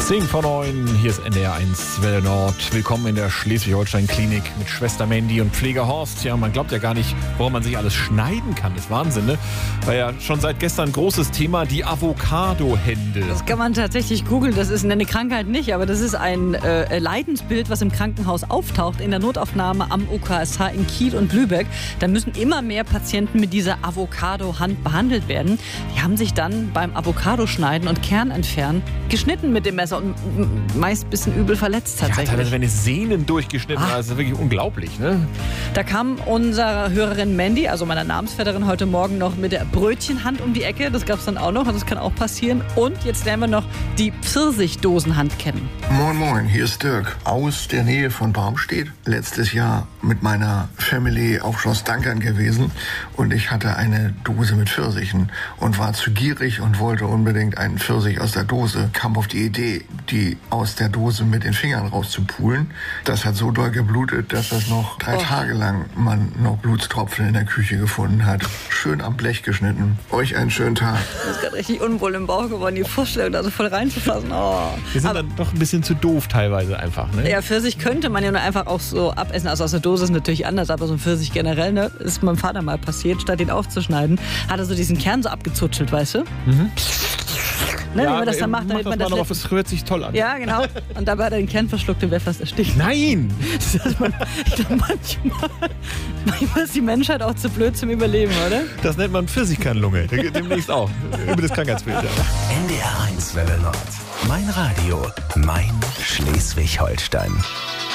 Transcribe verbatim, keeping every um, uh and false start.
zehn vor neun, hier ist N D R eins Welle Nord. Willkommen in der Schleswig-Holstein-Klinik mit Schwester Mandy und Pfleger Horst. Ja, man glaubt ja gar nicht, woran man sich alles schneiden kann. Das ist Wahnsinn, ne? War ja schon seit gestern ein großes Thema, die Avocado-Hände. Das kann man tatsächlich googeln. Das ist eine Krankheit nicht, aber das ist ein äh, Leidensbild, was im Krankenhaus auftaucht, in der Notaufnahme am O K S H in Kiel und Lübeck. Da müssen immer mehr Patienten mit dieser Avocado-Hand behandelt werden. Die haben sich dann beim Avocado-Schneiden und Kernentfernen geschnitten mit dem Messer und meist ein bisschen übel verletzt tatsächlich. Ja, teilweise werden die Sehnen durchgeschnitten. Ah. Das ist wirklich unglaublich, ne? Da kam unsere Hörerin Mandy, also meine Namensvetterin, heute Morgen noch mit der Brötchenhand um die Ecke. Das gab es dann auch noch, das kann auch passieren. Und jetzt lernen wir noch die Pfirsichdosenhand kennen. Moin Moin, hier ist Dirk aus der Nähe von Barmstedt. Letztes Jahr mit meiner Family auf Schloss Dankern gewesen und ich hatte eine Dose mit Pfirsichen und war zu gierig und wollte unbedingt einen Pfirsich aus der Dose. Kam auf die Idee, die aus der Dose mit den Fingern rauszupulen. Das hat so doll geblutet, dass das noch drei oh. Tage lang man noch Blutstropfen in der Küche gefunden hat. Schön am Blech geschnitten. Euch einen schönen Tag. Das ist gerade richtig unwohl im Bauch geworden, die Vorstellung, da so voll reinzufassen. Oh. Wir sind Aber dann doch ein bisschen zu doof teilweise einfach, ne? Ja, Pfirsich könnte man ja nur einfach auch so abessen. Also aus der Dose ist natürlich anders, aber so ein Pfirsich generell, ne, ist meinem Vater mal passiert. Statt ihn aufzuschneiden, hat er so diesen Kern so abgezutschelt, weißt du? Mhm. Ne, ja, wie man das dann macht, damit das man das... Drauf, es rührt sich toll an. Ja, genau. Und dabei hat er den Kern verschluckt und wäre fast erstickt. Nein! Das man, ich glaube, manchmal, manchmal ist die Menschheit auch zu blöd zum Überleben, oder? Das nennt man Pfirsichkernlunge. Demnächst auch. Über das Krankheitsbild. Ja. N D R eins Welle Nord. Mein Radio. Mein Schleswig-Holstein.